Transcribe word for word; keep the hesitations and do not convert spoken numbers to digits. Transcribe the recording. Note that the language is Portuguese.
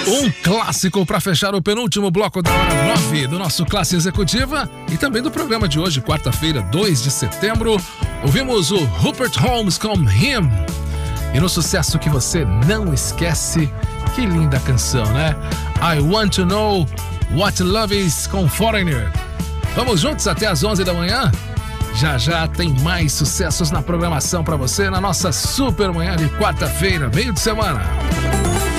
Um clássico para fechar o penúltimo bloco da hora nove do nosso Classe Executiva e também do programa de hoje, quarta-feira, dois de setembro. Ouvimos o Rupert Holmes com Him. E no sucesso que você não esquece, que linda canção, né? I Want to Know What Love Is com Foreigner. Vamos juntos até as onze da manhã? Já já tem mais sucessos na programação para você na nossa super manhã de quarta-feira, meio de semana.